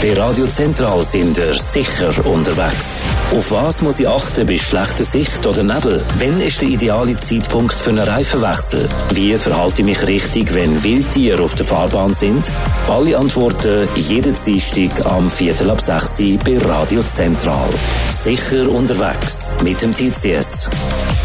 Bei Radio Zentral sind ihr sicher unterwegs. Auf was muss ich achten bei schlechter Sicht oder Nebel? Wann ist der ideale Zeitpunkt für einen Reifenwechsel? Wie verhalte ich mich richtig, wenn Wildtiere auf der Fahrbahn sind? Alle Antworten jeden Dienstag am 5:45 bei Radio Zentral. Sicher unterwegs mit dem TCS.